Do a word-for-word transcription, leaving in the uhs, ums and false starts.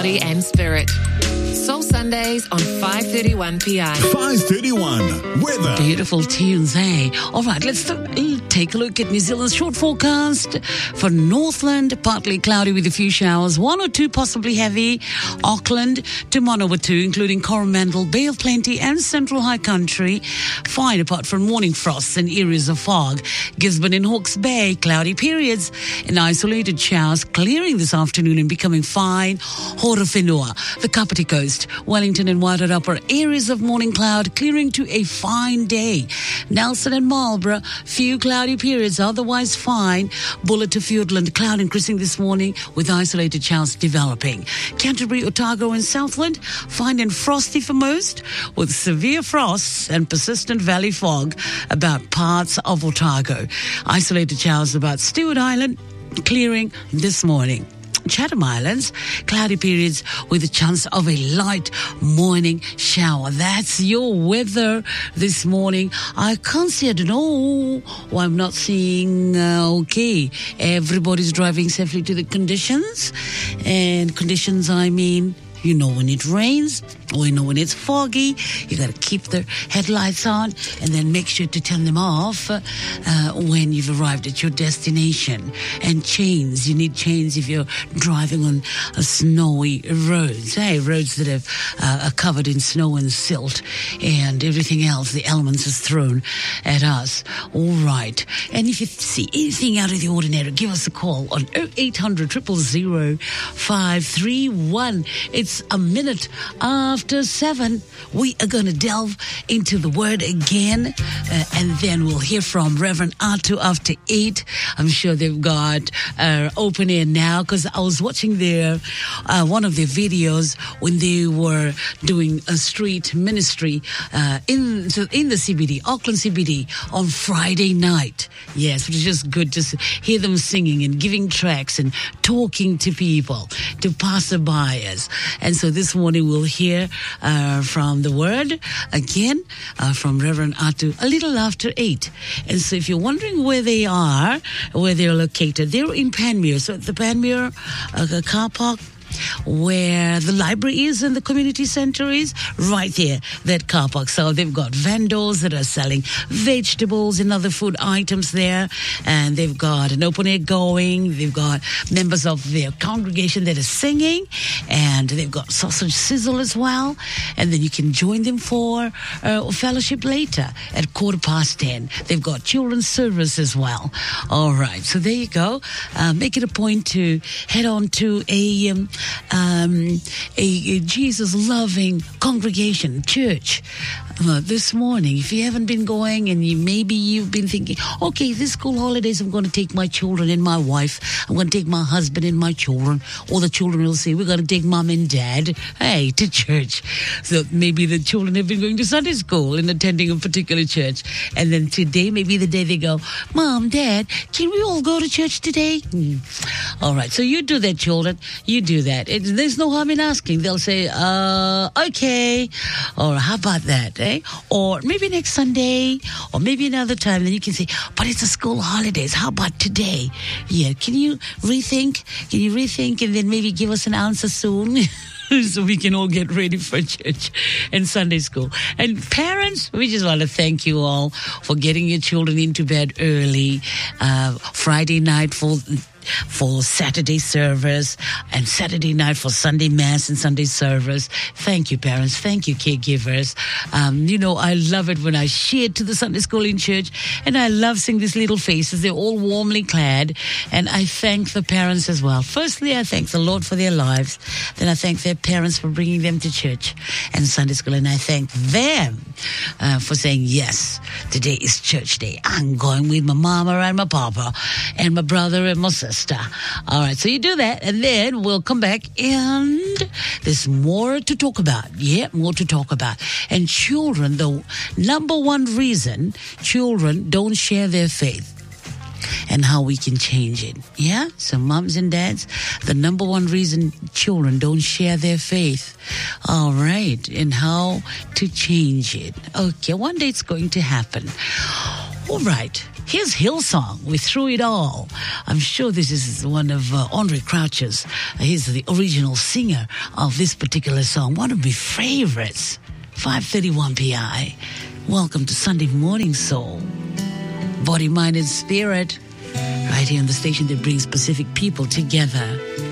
body and spirit. Soul Sundays on five thirty-one P I. five thirty-one weather. Beautiful tunes, eh? All right, let's th- take a look at New Zealand's short forecast. For Northland, partly cloudy with a few showers, one or two possibly heavy. Auckland to Mono with two, including Coromandel, Bay of Plenty and Central High Country. Fine apart from morning frosts and areas of fog. Gisborne and Hawke's Bay, cloudy periods and isolated showers, clearing this afternoon and becoming fine. Horowhenua, the Kapiti Coast, Wellington and Wairarapa, areas of morning cloud, clearing to a fine day. Nelson and Marlborough, few cloudy periods, otherwise fine. Bulla to Fiordland, cloud increasing this morning with isolated showers developing. Canterbury, Otago and Southland, fine and frosty for most, with severe frosts and persistent valley fog about parts of Otago. Isolated showers about Stewart Island, clearing this morning. Chatham Islands, cloudy periods with a chance of a light morning shower. That's your weather this morning. I can't see, I don't know why I'm not seeing, uh, okay, everybody's driving safely to the conditions. And conditions, I mean, you know when it rains, or you know when it's foggy, you got to keep the headlights on and then make sure to turn them off uh, when you've arrived at your destination. And chains, you need chains if you're driving on a snowy roads, hey, roads that have, uh, are covered in snow and silt and everything else the elements is thrown at us. All right. And if you see anything out of the ordinary, give us a call on oh eight hundred, zero zero zero, five three one. It's a minute after seven. We are going to delve into the word again, uh, and then we'll hear from Reverend Atu after eight. I'm sure they've got uh, open air now, because I was watching their uh, one of their videos when they were doing a street ministry uh, in in the C B D, Auckland C B D, on Friday night. Yes, which is just good to hear them singing and giving tracks and talking to people, to passerbyers. And so this morning we'll hear uh, from the word again uh, from Reverend Atu a little after eight. And so if you're wondering where they are, where they're located, they're in Panmure. So at the Panmure uh, car park, where the library is and the community center is, right there, that car park. So they've got vendors that are selling vegetables and other food items there, and they've got an open air going. They've got members of their congregation that are singing, and they've got sausage sizzle as well. And then you can join them for uh, fellowship later at quarter past ten. They've got children's service as well. All right, so there you go. Uh, make it a point to head on to a um, Um, a, a Jesus-loving congregation, church, uh, this morning. If you haven't been going and you maybe you've been thinking, okay, this school holidays, I'm going to take my children and my wife, I'm going to take my husband and my children, or the children will say, we're going to take mom and dad, hey, to church. So maybe the children have been going to Sunday school and attending a particular church. And then today, maybe the day they go, Mom, Dad, can we all go to church today? Hmm. All right, so you do that, children. You do that. It, there's no harm in asking. They'll say, uh, okay, or how about that, eh? Or maybe next Sunday, or maybe another time. Then you can say, but it's a school holidays. How about today? Yeah, can you rethink? Can you rethink and then maybe give us an answer soon? So we can all get ready for church and Sunday school. And parents, we just want to thank you all for getting your children into bed early. Uh, Friday night for for Saturday service, and Saturday night for Sunday Mass and Sunday service. Thank you, parents. Thank you, caregivers. Um, you know, I love it when I share to the Sunday school in church, and I love seeing these little faces. They're all warmly clad, and I thank the parents as well. Firstly, I thank the Lord for their lives. Then I thank their parents for bringing them to church and Sunday school, and I thank them uh, for saying, yes, today is church day. I'm going with my mama and my papa and my brother and my sister. All right, so you do that, and then we'll come back, and there's more to talk about. Yeah, more to talk about. And children, the number one reason children don't share their faith, and how we can change it. Yeah? So moms and dads, the number one reason children don't share their faith. All right. And how to change it. Okay, one day it's going to happen. All right, here's Hillsong with Through It All. I'm sure this is one of uh, Andre Crouch's. Uh, he's the original singer of this particular song, one of my favorites. five thirty-one P I. Welcome to Sunday Morning Soul. Body, mind, and spirit. Right here on the station that brings Pacific people together.